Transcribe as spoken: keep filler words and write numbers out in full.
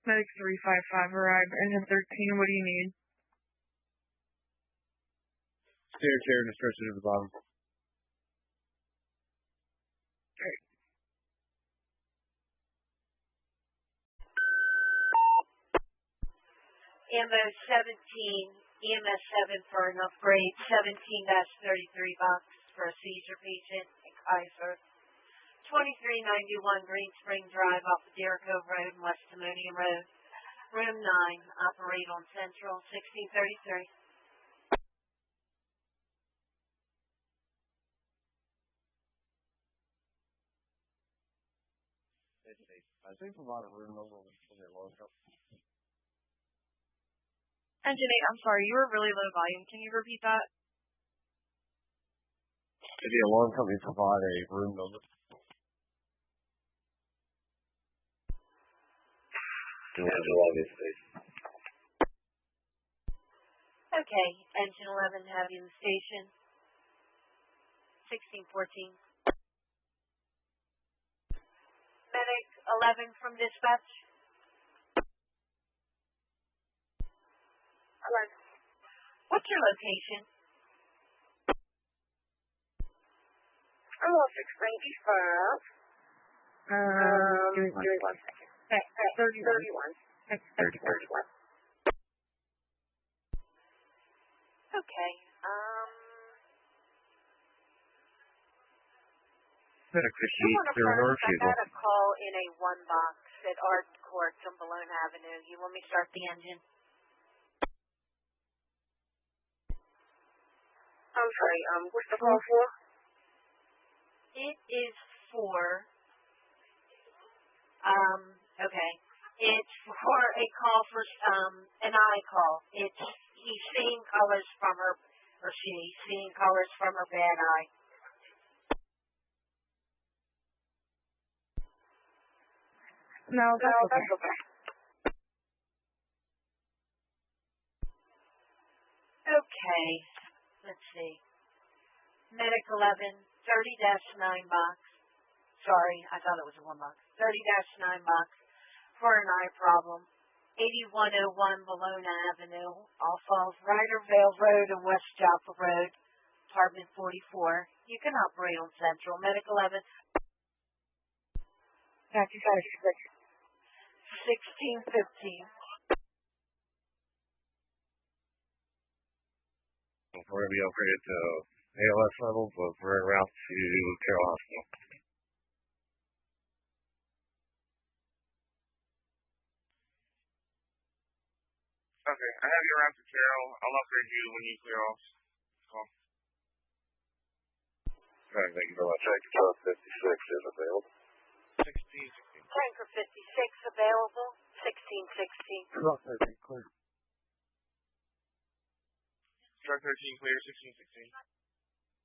Medic three five five arrived. Engine thirteen, what do you need? Steer chair and stretch it to the bottom. Okay. Ammo seventeen, E M S seven for an upgrade, seventeen dash thirty-three box for a seizure patient in Kaiser. twenty-three ninety-one Green Spring Drive off of Deer Cove Road and West Timonium Road. Room nine, operate on Central, sixteen thirty-three. I think a lot of room over for their low cup. Engine eight, I'm sorry, you were really low volume. Can you repeat that? Did the alarm company provide a room number? Okay, engine eleven, have you in the station. sixteen fourteen. Medic eleven from dispatch. eleven. What's your location? I'm off six ninety-five. Um, give me one, give me one second. Okay, thirty-one. thirty-one. Okay, um... Medic fifty-eight, I got a call in a one box at Art Courts on Bologna Avenue. You want me to start the engine? I'm sorry, um, what's the call for? It is for, um, okay. It's for a call for, um, an eye call. It's, he's seeing colors from her, or she's seeing colors from her bad eye. No, that's no, okay. That's okay. Okay, let's see. Medic eleven, thirty dash nine box. Sorry, I thought it was a one box. thirty dash nine box for an eye problem. eighty-one oh one Bologna Avenue, off of Ridervale Road and West Joppa Road, apartment forty-four. You can operate on Central. Medic eleven. sixteen fifteen. We're going to be upgraded to A L S levels, but we're en route to Carroll Hospital. Okay, I have you around to Carroll. I'll upgrade you when you clear off. Call. Okay, thank you very much. Thank you, truck fifty-six is available. sixteen sixteen. Tanker fifty-six available. sixteen sixteen. Truck thirteen clear. Truck thirteen clear, sixteen sixteen.